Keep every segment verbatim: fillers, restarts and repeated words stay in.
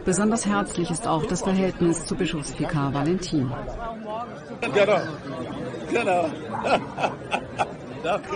Besonders herzlich ist auch das Verhältnis zu Bischofsvikar Valentin. Genau, genau. Danke.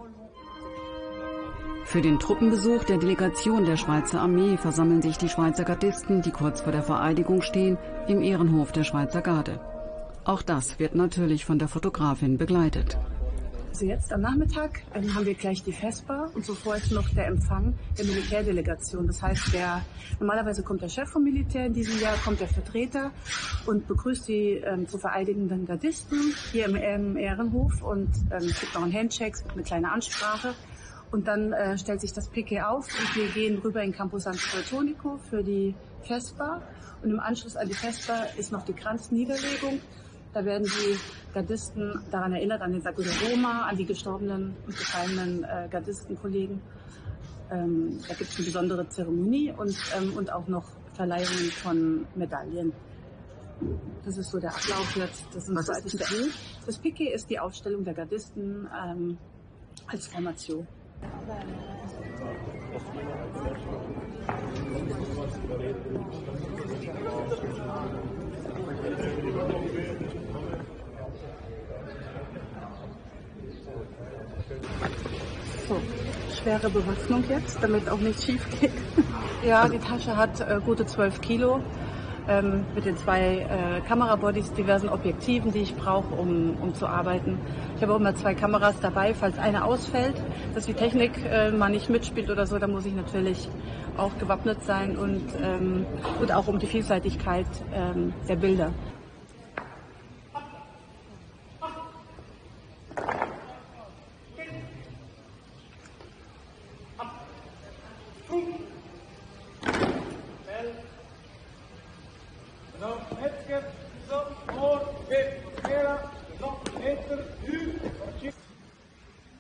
Für den Truppenbesuch der Delegation der Schweizer Armee versammeln sich die Schweizer Gardisten, die kurz vor der Vereidigung stehen, im Ehrenhof der Schweizer Garde. Auch das wird natürlich von der Fotografin begleitet. Also jetzt am Nachmittag ähm, haben wir gleich die Vesper und zuvor ist noch der Empfang der Militärdelegation. Das heißt, der, normalerweise kommt der Chef vom Militär, in diesem Jahr kommt der Vertreter und begrüßt die ähm, zu vereidigenden Gardisten hier im, im Ehrenhof und ähm, es gibt noch einen Handshake, es gibt eine kleine Ansprache und dann äh, stellt sich das Piquet auf und wir gehen rüber in Campo San Suetonico für die Vesper und im Anschluss an die Vesper ist noch die Kranzniederlegung. Da werden die Gardisten daran erinnert, an den Sacco de Roma, an die gestorbenen und gefallenen äh, Gardistenkollegen. Ähm, da gibt es eine besondere Zeremonie und, ähm, und auch noch Verleihungen von Medaillen. Das ist so der Ablauf jetzt. Das, sind Was so ist das Piquet? Das Piquet ist die Aufstellung der Gardisten ähm, als Formation. So, schwere Bewaffnung jetzt, damit auch nichts schief geht. Ja, die Tasche hat äh, gute zwölf Kilo ähm, mit den zwei äh, Kamerabodies, diversen Objektiven, die ich brauche, um, um zu arbeiten. Ich habe auch immer zwei Kameras dabei, falls eine ausfällt, dass die Technik äh, mal nicht mitspielt oder so, da muss ich natürlich auch gewappnet sein und, ähm, und auch um die Vielseitigkeit ähm, der Bilder.